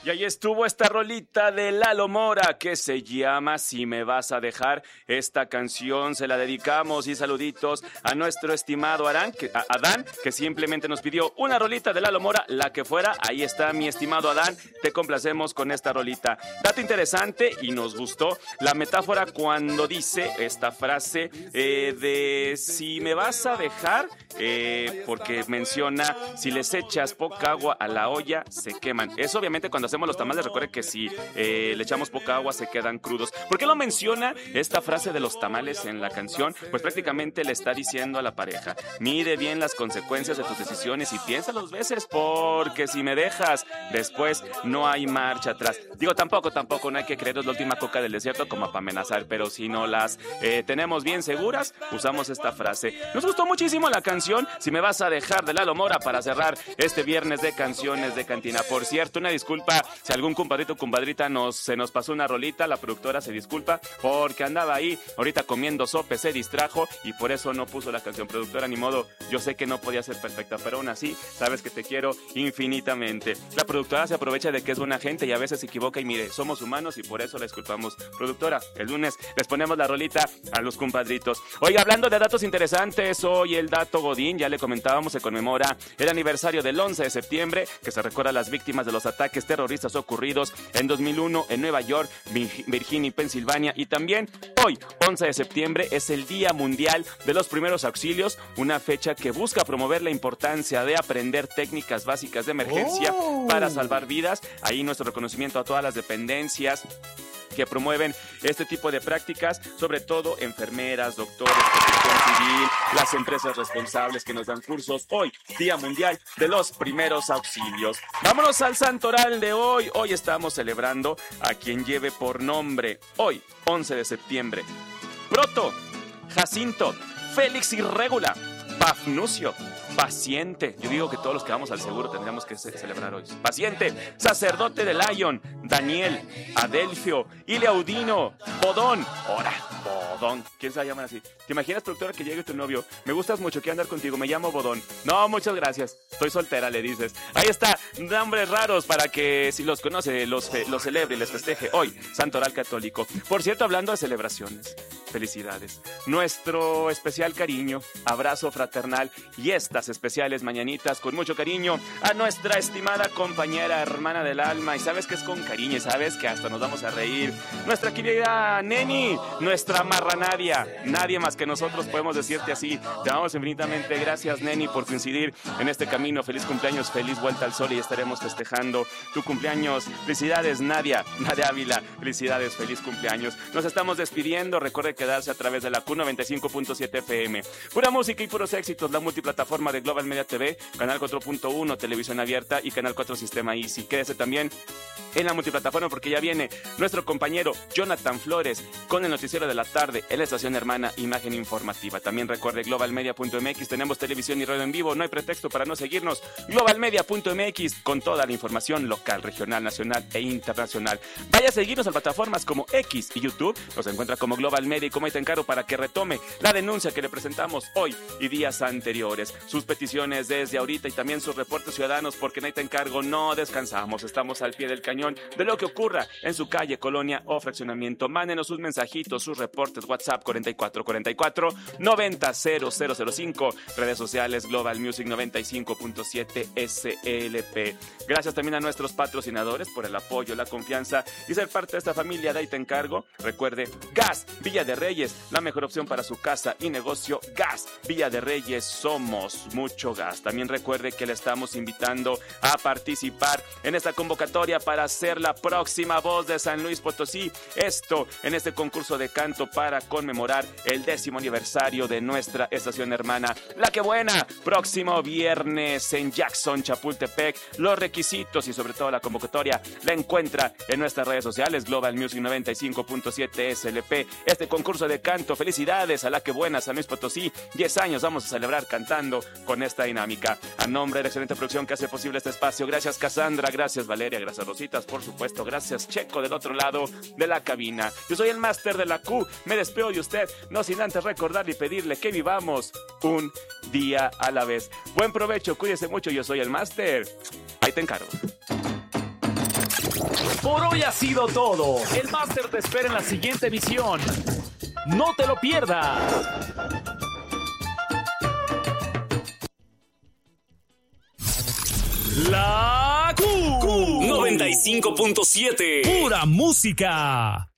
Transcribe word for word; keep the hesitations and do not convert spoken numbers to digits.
Y ahí estuvo esta rolita de Lalo Mora que se llama Si me vas a dejar. Esta canción se la dedicamos y saluditos a nuestro estimado Adán, que, a Adán, que simplemente nos pidió una rolita de Lalo Mora, la que fuera. Ahí está, mi estimado Adán, te complacemos con esta rolita. Dato interesante y nos gustó la metáfora cuando dice esta frase eh, de si me vas a dejar, eh, porque menciona si les echas poca agua a la olla se queman. Eso obviamente cuando hacemos los tamales, recuerde que si eh, le echamos poca agua se quedan crudos. ¿Por qué lo menciona esta frase de los tamales en la canción? Pues prácticamente le está diciendo a la pareja: mide bien las consecuencias de tus decisiones y piensa dos veces, porque si me dejas, después no hay marcha atrás. Digo, tampoco, tampoco, no hay que creeros la última coca del desierto como para amenazar, pero si no las eh, tenemos bien seguras, usamos esta frase. Nos gustó muchísimo la canción Si me vas a dejar, de Lalo Mora, para cerrar este viernes de canciones de cantina. Por cierto, una disculpa si algún compadrito o compadrita nos, se nos pasó una rolita, la productora se disculpa porque andaba ahí ahorita comiendo sope, se distrajo y por eso no puso la canción. Productora, ni modo, yo sé que no podía ser perfecta, pero aún así, sabes que te quiero infinitamente. La productora se aprovecha de que es buena gente y a veces se equivoca y mire, somos humanos y por eso la disculpamos. Productora, el lunes les ponemos la rolita a los compadritos. Oiga, hablando de datos interesantes, hoy el dato Godín, ya le comentábamos, se conmemora el aniversario del once de septiembre, que se recuerda a las víctimas de los ataques terroristas ocurridos en dos mil uno en Nueva York, Virginia y Pensilvania. Y también hoy, once de septiembre, es el Día Mundial de los Primeros Auxilios, una fecha que busca promover la importancia de aprender técnicas básicas de emergencia oh. para salvar vidas. Ahí nuestro reconocimiento a todas las dependencias que promueven este tipo de prácticas, sobre todo enfermeras, doctores, protección civil, las empresas responsables que nos dan cursos. Hoy, Día Mundial de los Primeros Auxilios. Vámonos al santoral de hoy. Hoy estamos celebrando a quien lleve por nombre, hoy, once de septiembre, Proto, Jacinto, Félix y Régula, Pafnucio, Paciente. Yo digo que todos los que vamos al seguro tendríamos que celebrar hoy. Paciente, Sacerdote de Lion, Daniel, Adelfio, Ileaudino, Bodón. Ora, Bodón. ¿Quién se va a llamar así? ¿Te imaginas, productora, que llegue tu novio? Me gustas mucho, quiero andar contigo, me llamo Bodón. No, muchas gracias. Estoy soltera, le dices. Ahí está, nombres raros para que si los conoce, los, fe, los celebre y les festeje hoy. Santoral Católico. Por cierto, hablando de celebraciones, felicidades. Nuestro especial cariño, abrazo fraternal y estas especiales mañanitas con mucho cariño a nuestra estimada compañera, hermana del alma, y sabes que es con cariño y sabes que hasta nos vamos a reír, nuestra querida Neni, nuestra marranadia. Nadie más que nosotros podemos decirte así. Te damos infinitamente gracias, Neni, por coincidir en este camino. Feliz cumpleaños, feliz vuelta al sol y estaremos festejando tu cumpleaños. Felicidades, Nadia, Nadia Ávila, felicidades, feliz cumpleaños. Nos estamos despidiendo, recuerde quedarse a través de la Q noventa y cinco punto siete F M. Pura música y puros éxitos, la multiplataforma de Global Media T V, Canal cuatro punto uno, Televisión Abierta y Canal cuatro Sistema Easy. Quédese también en la multiplataforma porque ya viene nuestro compañero Jonathan Flores con el noticiero de la tarde en la estación hermana Imagen Informativa. También recuerde global media punto m x, tenemos televisión y radio en vivo, no hay pretexto para no seguirnos. global media punto m x con toda la información local, regional, nacional e internacional. Vaya a seguirnos en plataformas como X y YouTube, nos encuentra como Global Media y como ahí te encargo para que retome la denuncia que le presentamos hoy y días anteriores. Sus peticiones desde ahorita y también sus reportes ciudadanos, porque en ahí te encargo no descansamos, estamos al pie del cañón de lo que ocurra en su calle, colonia o fraccionamiento. Mándenos sus mensajitos, sus reportes, WhatsApp cuarenta y cuatro cuarenta y cuatro noventa cero cero cero cinco, redes sociales Global Music noventa y cinco punto siete S L P. Gracias también a nuestros patrocinadores por el apoyo, la confianza y ser parte de esta familia de ahí te encargo. Recuerde, Gas Villa de Reyes, la mejor opción para su casa y negocio. Gas Villa de Reyes, somos mucho gas. También recuerde que le estamos invitando a participar en esta convocatoria para ser la próxima voz de San Luis Potosí. Esto en este concurso de canto para conmemorar el décimo aniversario de nuestra estación hermana La Que Buena. Próximo viernes en Jackson, Chapultepec. Los requisitos y sobre todo la convocatoria la encuentra en nuestras redes sociales Global Music noventa y cinco punto siete S L P. Este concurso de canto, felicidades a La Que Buena, San Luis Potosí. diez años vamos a celebrar cantando con esta dinámica. A nombre de la excelente producción que hace posible este espacio, gracias Cassandra, gracias Valeria, gracias Rositas, por supuesto, gracias Checo del otro lado de la cabina. Yo soy el máster de la Q, me despido de usted, no sin antes recordarle y pedirle que vivamos un día a la vez. Buen provecho, cuídese mucho, yo soy el máster. Ahí te encargo. Por hoy ha sido todo. El máster te espera en la siguiente emisión. No te lo pierdas. La Q noventa y cinco punto siete. Pura música.